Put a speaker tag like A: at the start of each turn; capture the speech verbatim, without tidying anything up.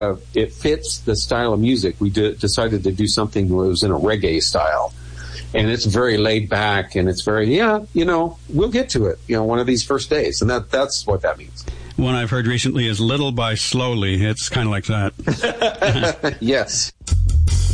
A: uh, it fits the style of music. We d- decided to do something that was in a reggae style. And it's very laid back, and it's very, yeah, you know, we'll get to it, you know, one of these first days. And that that's what that means.
B: One I've heard recently is Little by Slowly. It's kind of like that.
A: Yes.